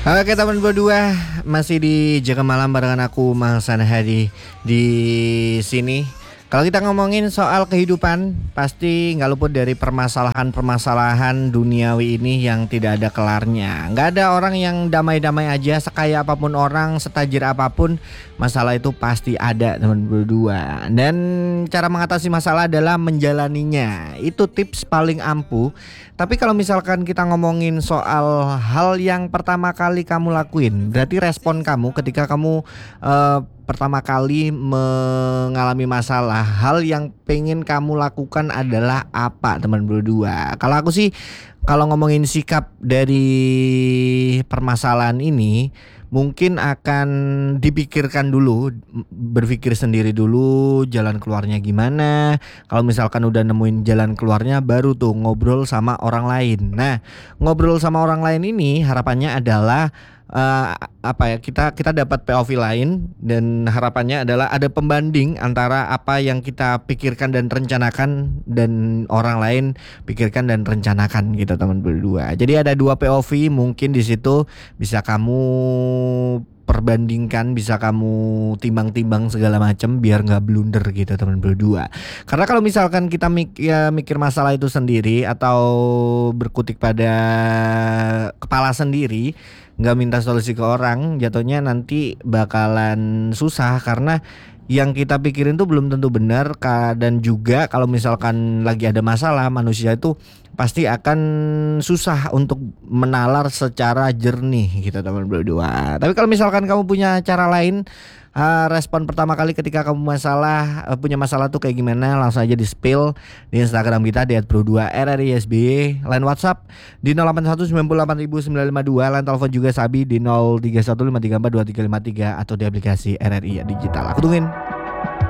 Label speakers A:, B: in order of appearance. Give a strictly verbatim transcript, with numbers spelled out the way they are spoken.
A: Oke teman berdua, masih di Jaga Malam barengan aku Mahsan Hadi di sini. Kalau kita ngomongin soal kehidupan, pasti nggak luput dari permasalahan-permasalahan duniawi ini yang tidak ada kelarnya. Nggak ada orang yang damai-damai aja, sekaya apapun orang, setajir apapun, masalah itu pasti ada teman berdua. Dan cara mengatasi masalah adalah menjalaninya. Itu tips paling ampuh. Tapi kalau misalkan kita ngomongin soal hal yang pertama kali kamu lakuin, berarti respon kamu ketika kamu eh, pertama kali mengalami masalah, hal yang pengen kamu lakukan adalah apa teman berdua? Kalau aku sih, kalau ngomongin sikap dari permasalahan ini, mungkin akan dipikirkan dulu, berpikir sendiri dulu jalan keluarnya gimana. Kalau misalkan udah nemuin jalan keluarnya, baru tuh ngobrol sama orang lain. Nah, ngobrol sama orang lain ini harapannya adalah uh, apa ya, kita kita dapat P O V lain, dan harapannya adalah ada pembanding antara apa yang kita pikirkan dan rencanakan dan orang lain pikirkan dan rencanakan gitu teman berdua. Jadi ada dua P O V, mungkin di situ bisa kamu perbandingkan, bisa kamu timbang-timbang segala macam biar nggak blunder gitu teman berdua. Karena kalau misalkan kita mik- ya, mikir masalah itu sendiri atau berkutik pada kepala sendiri, nggak minta solusi ke orang, jatuhnya nanti bakalan susah karena yang kita pikirin tuh belum tentu benar. Dan juga kalau misalkan lagi ada masalah, manusia itu pasti akan susah untuk menalar secara jernih gitu teman berdua. Tapi kalau misalkan kamu punya cara lain, uh, respon pertama kali ketika kamu masalah uh, punya masalah tuh kayak gimana, langsung aja di spill di Instagram kita di et pro dua r r i s b y, line WhatsApp di nol delapan satu sembilan delapan sembilan lima dua, line telepon juga Sabi di nol tiga satu lima tiga empat dua tiga lima tiga atau di aplikasi R R I Digital. Aku tungguin.